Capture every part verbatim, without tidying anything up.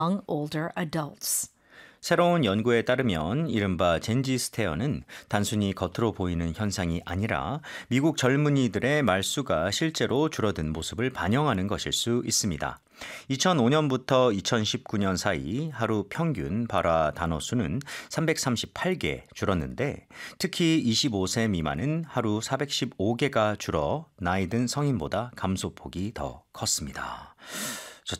among older adults. 새로운 연구에 따르면 이른바 젠지 스테어는 단순히 겉으로 보이는 현상이 아니라 미국 젊은이들의 말수가 실제로 줄어든 모습을 반영하는 것일 수 있습니다. 이천오 년부터 이천십구 년 사이 하루 평균 발화 단어 수는 삼백삼십팔 개 줄었는데 특히 이십오 세 미만은 하루 사백십오 개가 줄어 나이 든 성인보다 감소폭이 더 컸습니다. 저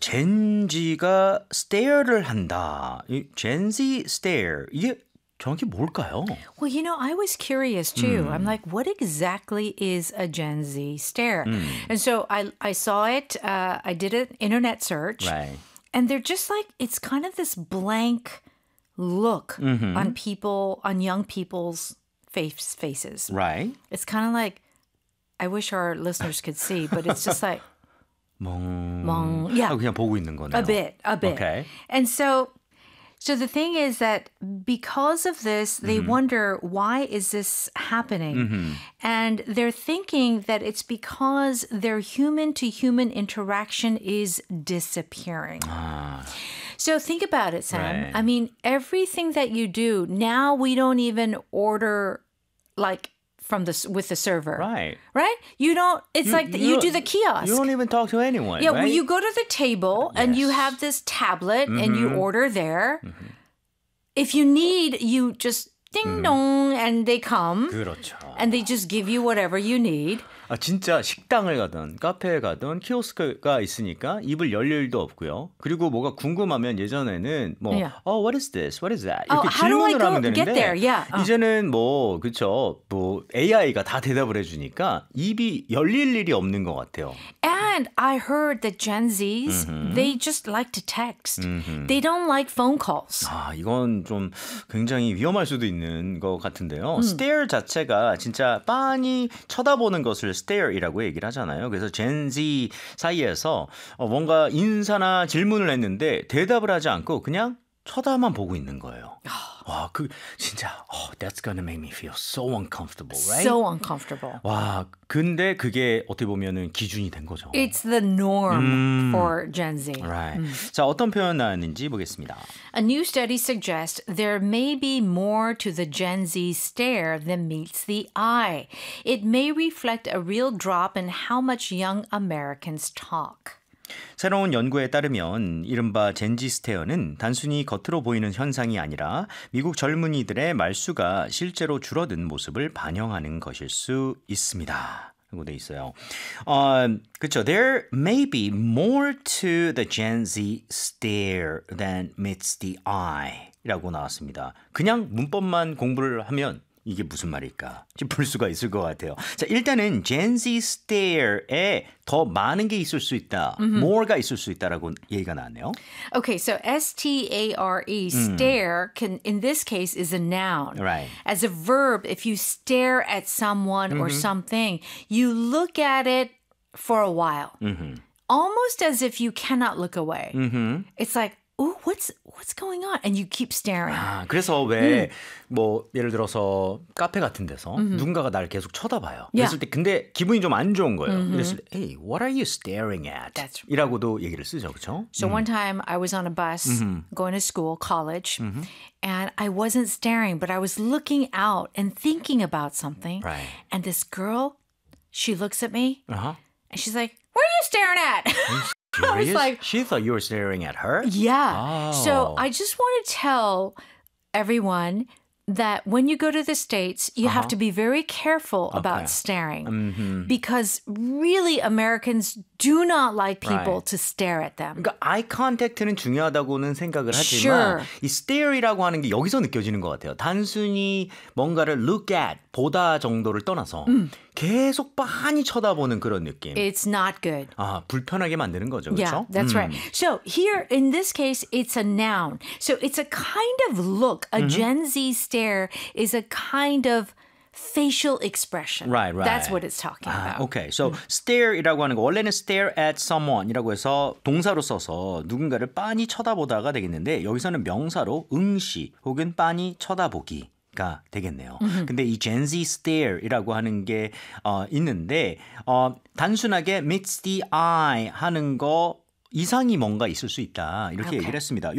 젠지가 stare를 한다. 이 젠지 stare 이게 정확히 뭘까요? Well, you know, I was curious too. I'm like, what exactly is a Gen Z stare? And so I I saw it. Uh, I did an internet search, Right. and they're just like it's kind of this blank look on people, on young people's face faces. Right. It's kind of like I wish our listeners could see, but it's just like 멍. 멍. Yeah. 하고 그냥 보고 있는 거네요. a bit, a bit. Okay. And so, so the thing is that because of this, they wonder why is this happening, and they're thinking that it's because their human-to-human interaction is disappearing. 아, So think about it, Sam. Right. I mean, everything that you do now, we don't even order like from the with the server, right. right? You don't. It's like the, you, do the kiosk. You don't even talk to anyone, Yeah, right? well, you go to the table and you Yes. have this tablet and you order there. If you need, you just ding dong and they come 그렇죠. and they just give you whatever you need. 아, 진짜 식당을 가든 카페에 가든 키오스크가 있으니까 입을 열 일도 없고요. 그리고 뭐가 궁금하면 예전에는 뭐 Yeah. oh, what is this? What is that? Oh, 이렇게 how do I 질문을 go 하면 되는데 get there? Yeah. 어. 이제는 뭐 그렇죠. 뭐 에이아이가 다 대답을 해주니까 입이 열릴 일이 없는 것 같아요. And I heard that Gen Zs, they just like to text. They don't like phone calls. 아, 이건 좀 굉장히 위험할 수도 있는 것 같은데요. stare 자체가 진짜 빤히 쳐다보는 것을 stare이라고 얘기를 하잖아요. 그래서 젠지 사이에서 어, 뭔가 인사나 질문을 했는데 대답을 하지 않고 그냥 쳐다만 보고 있는 거예요. 와, 그 진짜 oh, that's gonna make me feel so uncomfortable, right? So uncomfortable. 와, 근데 그게 어떻게 보면은 기준이 된 거죠. It's the norm for Gen Z. Right. 자, 어떤 표현 나왔는지 보겠습니다. A new study suggests there may be more to the Gen Z stare than meets the eye. It may reflect a real drop in how much young Americans talk. 새로운 연구에 따르면 이른바 젠지 스테어는 단순히 겉으로 보이는 현상이 아니라 미국 젊은이들의 말수가 실제로 줄어든 모습을 반영하는 것일 수 있습니다. 라고 돼 있어요. 어, 그렇죠. There may be more to the Gen Z stare than meets the eye 라고 나왔습니다. 그냥 문법만 공부를 하면 이게 무슨 말일까 싶을 수가 있을 것 같아요. 자, 일단은 Gen Z stare에 더 많은 게 있을 수 있다. more가 있을 수 있다라고 얘기가 나왔네요. Okay, so S T A R E, stare, can in this case is a noun. Right. As a verb, if you stare at someone or something, you look at it for a while. Almost as if you cannot look away. It's like, oh, what's what's going on? And you keep staring. 아, 그래서 왜 뭐 예를 들어서 카페 같은 데서 누군가가 나를 계속 쳐다봐요. Yeah. 그랬을 때 근데 기분이 좀 안 좋은 거예요. 그랬을 때 Hey, what are you staring at? That's right. 이라고도 얘기를 쓰죠. 그렇죠? So one time I was on a bus going to school, college, and I wasn't staring, but I was looking out and thinking about something. Right. And this girl, she looks at me Uh-huh. and she's like, "What are you staring at?" I was Serious? like, She thought you were staring at her? yeah. So Oh. I just want to tell everyone that when you go to the States, you have to be very careful about staring because really Americans do not like people Right. to stare at them. 그러니까 eye contact는 중요하다고는 생각을 하지만 Sure. 이 stare이라고 하는 게 여기서 느껴지는 것 같아요. 단순히 뭔가를 look at, 보다 정도를 떠나서 계속 빤히 쳐다보는 그런 느낌. It's not good. 아, 불편하게 만드는 거죠. Yeah, 그렇죠? that's right. So here in this case, it's a noun. So it's a kind of look. A Gen Z stare is a kind of facial expression. Right, right. That's what it's talking 아, about. okay. So stare이라고 하는 거 원래는 stare at someone이라고 해서 동사로 써서 누군가를 빤히 쳐다보다가 되겠는데 여기서는 명사로 응시 혹은 빤히 쳐다보기 가 되겠네요. 근데 이 Gen Z stare이라고 하는 게 어, 있는데 어, 단순하게 meets the eye 하는 거 이상이 뭔가 있을 수 있다. 이렇게 Okay. 얘기를 했습니다.